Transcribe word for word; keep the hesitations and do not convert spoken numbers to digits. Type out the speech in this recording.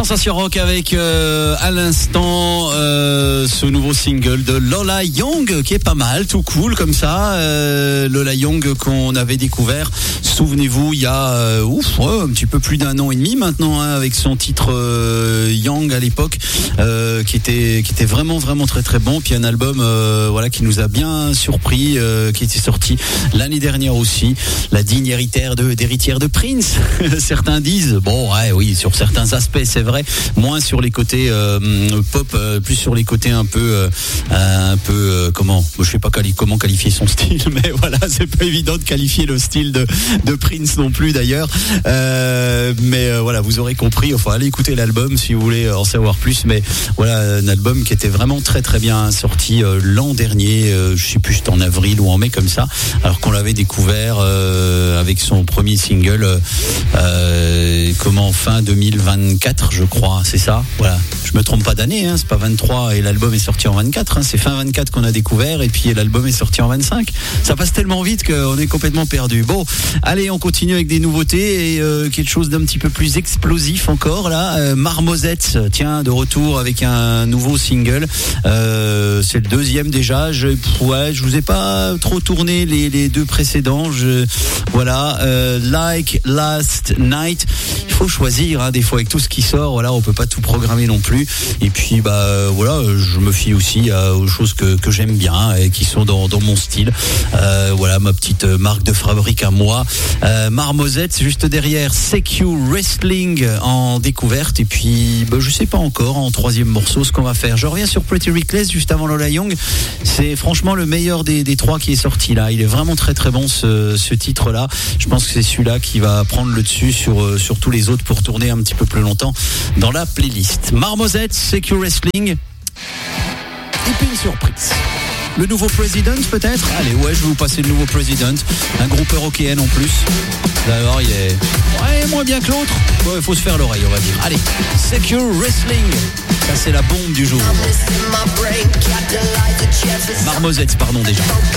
Sensation Rock avec euh, à l'instant euh, ce nouveau single de Lola Young qui est pas mal, tout cool comme ça. Euh, Lola Young qu'on avait découvert, souvenez-vous, il y a euh, ouf, ouais, un petit peu plus d'un an et demi maintenant, hein, avec son titre euh, Young à l'époque, euh, qui était qui était vraiment vraiment très très bon. Puis un album euh, voilà qui nous a bien surpris, euh, qui était sorti l'année dernière aussi, la digne héritière de d'héritière de Prince. Certains disent, bon ouais oui, sur certains aspects c'est vrai, moins sur les côtés euh, pop, euh, plus sur les côtés un peu euh, un peu euh, comment, je sais pas quali- comment qualifier son style, mais voilà, c'est pas évident de qualifier le style de de Prince non plus d'ailleurs, euh, mais euh, voilà, vous aurez compris. Enfin, allez écouter l'album si vous voulez en savoir plus, mais voilà, un album qui était vraiment très très bien sorti euh, l'an dernier, euh, je sais plus, c'était en avril ou en mai comme ça, alors qu'on l'avait découvert euh, avec son premier single euh, euh, comment, fin deux mille vingt-quatre je crois, c'est ça, voilà, je me trompe pas d'année, hein, c'est pas vingt-trois et l'album est sorti en vingt-quatre, hein, c'est fin vingt-quatre qu'on a découvert et puis l'album est sorti en vingt-cinq. Ça passe tellement vite qu'on est complètement perdu. Bon, allez, on continue avec des nouveautés et euh, quelque chose d'un petit peu plus explosif encore là. euh, Marmozette, tiens, de retour avec un nouveau single, euh, c'est le deuxième déjà. Je, ouais, je vous ai pas trop tourné les, les deux précédents. Je, voilà, euh, Like Last Night. Il faut choisir, hein, des fois avec tout ce qui sort. Voilà, on peut pas tout programmer non plus. Et puis bah euh, voilà, je me fie aussi à, aux choses que, que j'aime bien et qui sont dans, dans mon style. Euh, voilà, ma petite marque de fabrique à moi. Euh, Marmozette, juste derrière Secure Wrestling en découverte. Et puis bah, je sais pas encore en troisième morceau ce qu'on va faire. Je reviens sur Pretty Reckless juste avant Lola Young. C'est franchement le meilleur des, des trois qui est sorti là. Il est vraiment très très bon ce, ce titre là. Je pense que c'est celui-là qui va prendre le dessus sur, sur tous les autres pour tourner un petit peu plus longtemps dans la playlist. Marmozette, Secure Wrestling. Et puis une surprise. Le nouveau President peut-être. Allez, ouais, je vais vous passer le nouveau President. Un groupe européen en plus. D'abord, il est ouais, moins bien que l'autre. Il ouais, faut se faire l'oreille, on va dire. Allez, Secure Wrestling. Ça, c'est la bombe du jour. Marmozette, pardon, déjà.